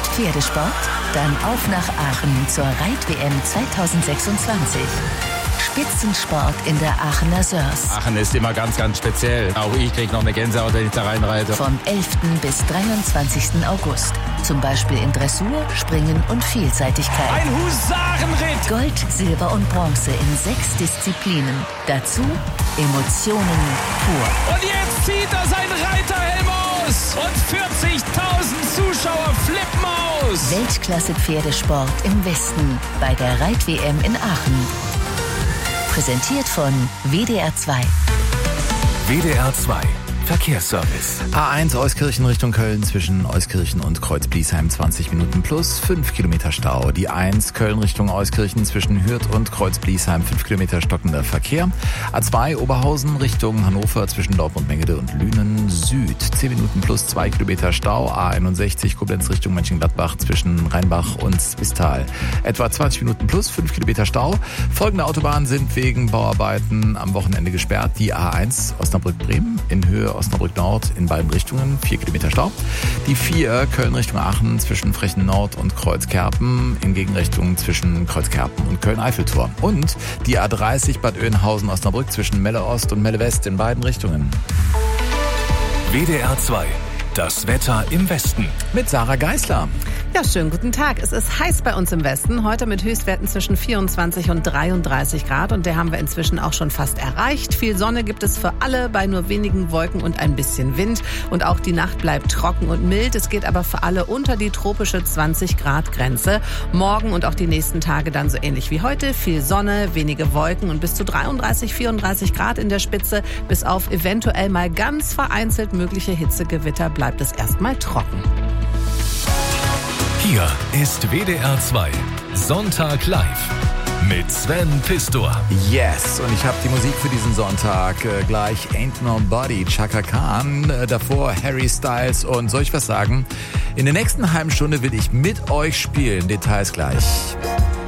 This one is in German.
Pferdesport? Dann auf nach Aachen zur Reit-WM 2026. Spitzensport in der Aachener Sörs. Aachen ist immer ganz, ganz speziell. Auch ich kriege noch eine Gänsehaut, wenn ich da reinreite. Vom 11. bis 23. August. Zum Beispiel in Dressur, Springen und Vielseitigkeit. Ein Husarenritt! Gold, Silber und Bronze in 6 Disziplinen. Dazu Emotionen pur. Und jetzt zieht er sein Reiterhelm aus! Und 40.000 Zuschauer flippen aus! Weltklasse-Pferdesport im Westen bei der Reit-WM in Aachen. Präsentiert von WDR 2. WDR 2 Verkehrsservice. A1 Euskirchen Richtung Köln zwischen Euskirchen und Kreuz-Bliesheim 20 Minuten plus 5 Kilometer Stau. Die 1 Köln Richtung Euskirchen zwischen Hürth und Kreuz-Bliesheim 5 Kilometer stockender Verkehr. A2 Oberhausen Richtung Hannover zwischen Dortmund-Mengede und Lünen Süd 10 Minuten plus 2 Kilometer Stau. A61 Koblenz Richtung Mönchengladbach zwischen Rheinbach und Zwistal etwa 20 Minuten plus 5 Kilometer Stau. Folgende Autobahnen sind wegen Bauarbeiten am Wochenende gesperrt. Die A1 Osnabrück-Bremen in Höhe Osnabrück Nord in beiden Richtungen 4 Kilometer Stau. Die 4 Köln Richtung Aachen zwischen Frechen Nord und Kreuzkerpen in Gegenrichtung zwischen Kreuzkerpen und Köln-Eiffeltor. Und die A30 Bad Oeynhausen Osnabrück zwischen Melle Ost und Melle West in beiden Richtungen. WDR 2 Das Wetter im Westen. Mit Sarah Geisler. Ja, schönen guten Tag. Es ist heiß bei uns im Westen. Heute mit Höchstwerten zwischen 24 und 33 Grad. Und der haben wir inzwischen auch schon fast erreicht. Viel Sonne gibt es für alle bei nur wenigen Wolken und ein bisschen Wind. Und auch die Nacht bleibt trocken und mild. Es geht aber für alle unter die tropische 20-Grad-Grenze. Morgen und auch die nächsten Tage dann so ähnlich wie heute. Viel Sonne, wenige Wolken und bis zu 33, 34 Grad in der Spitze. Bis auf eventuell mal ganz vereinzelt mögliche Hitzegewitter bleibt es erstmal trocken. Hier ist WDR 2 Sonntag live mit Sven Pistor. Yes, und ich habe die Musik für diesen Sonntag gleich Ain't Nobody, Chaka Khan, davor Harry Styles und soll ich was sagen? In der nächsten halben Stunde will ich mit euch spielen, Details gleich.